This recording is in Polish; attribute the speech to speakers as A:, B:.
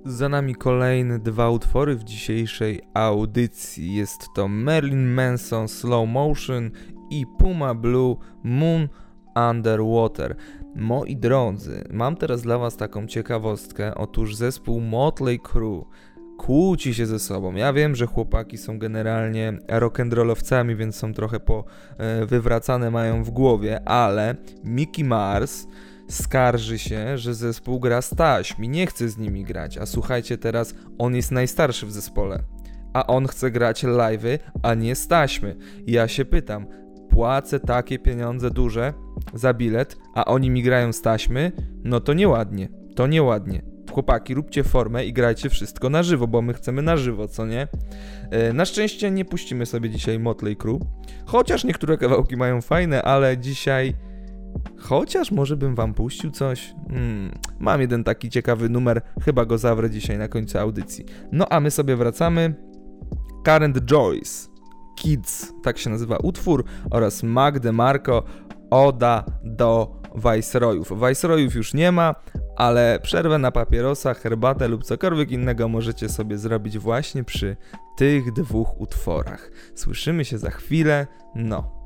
A: Za nami kolejne dwa utwory w dzisiejszej audycji. Jest to Marilyn Manson Slow Motion i Puma Blue Moon Underwater. Moi drodzy, mam teraz dla was taką ciekawostkę. Otóż zespół Motley Crue kłóci się ze sobą. Ja wiem, że chłopaki są generalnie rock'n'rollowcami, więc są trochę wywracane mają w głowie, ale Mickey Mars skarży się, że zespół gra z taśm i nie chce z nimi grać. A słuchajcie teraz, on jest najstarszy w zespole, a on chce grać live'y, a nie z taśmy. I ja się pytam, płacę takie pieniądze duże za bilet, a oni mi grają z taśmy? No to nieładnie, to nieładnie. Chłopaki, róbcie formę i grajcie wszystko na żywo, bo my chcemy na żywo, co nie? Na szczęście nie puścimy sobie dzisiaj Motley Crue, chociaż niektóre kawałki mają fajne, ale dzisiaj... Chociaż może bym wam puścił coś? Mam jeden taki ciekawy numer, chyba go zawrę dzisiaj na końcu audycji. No a my sobie wracamy. Current Joys, Kids, tak się nazywa utwór, oraz Mac DeMarco, Oda do Viceroyów. Viceroyów już nie ma, ale przerwę na papierosa, herbatę lub cokolwiek innego możecie sobie zrobić właśnie przy tych dwóch utworach. Słyszymy się za chwilę, no.